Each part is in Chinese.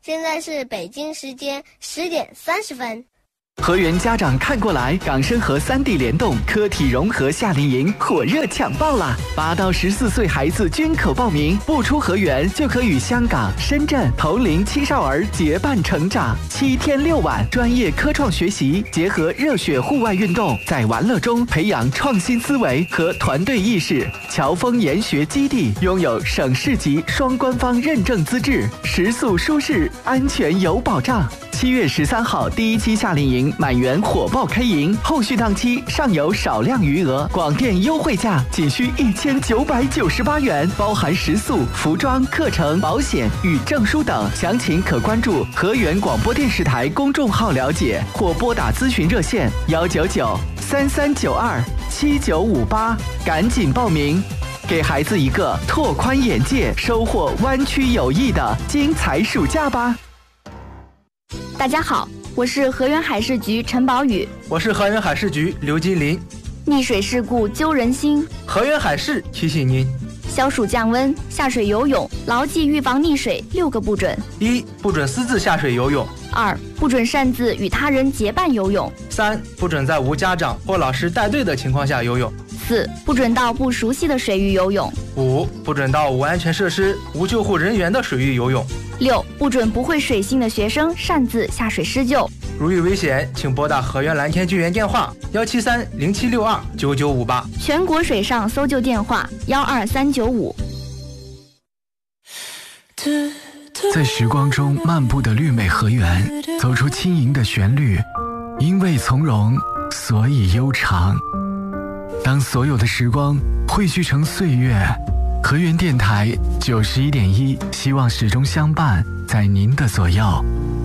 现在是北京时间10点30分。 河源家长看过来，港深合3D 联动科体融合夏令营火热抢报啦！8到14岁孩子均可报名，不出河源就可与香港、深圳同龄青少儿结伴成长。7天6晚，专业科创学习，结合热血户外运动，在玩乐中培养创新思维和团队意识。侨丰研学基地拥有省市级双官方认证资质，食宿舒适，安全有保障。7月13号第1期夏令营满员火爆开营，后续档期尚有少量余额，广电优惠价仅需1998元，包含食宿、服装、课程、保险与证书等。详情可关注河源广播电视台公众号了解，或拨打咨询热线199-3392-7958，赶紧报名，给孩子一个拓宽眼界、收获湾区友谊的精彩暑假吧。 大家好，我是河源海事局陈宝宇。 我是河源海事局刘金林。 溺水事故揪人心， 河源海事提醒您： 消暑降温，下水游泳牢记预防溺水6个不准。 1. 不准私自下水游泳。 2. 不准擅自与他人结伴游泳。 3. 不准在无家长或老师带队的情况下游泳。 4. 不准到不熟悉的水域游泳。 5. 不准到无安全设施、无救护人员的水域游泳。 6. 不准不会水性的学生擅自下水施救。 如遇危险，请拨打河源蓝天救援电话17307629958， 全国水上搜救电话12395。 在时光中漫步的绿美河源，走出轻盈的旋律，因为从容，所以悠长。当所有的时光汇聚成岁月，河源电台91.1，希望始终相伴在您的左右。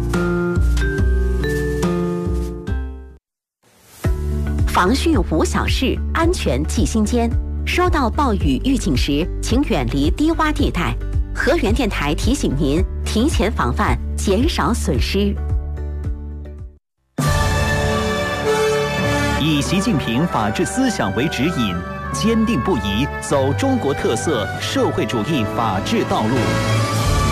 防汛无小事，安全记心间。收到暴雨预警时，请远离低洼地带。河源电台提醒您，提前防范，减少损失。 以习近平法治思想为指引，坚定不移走中国特色社会主义法治道路。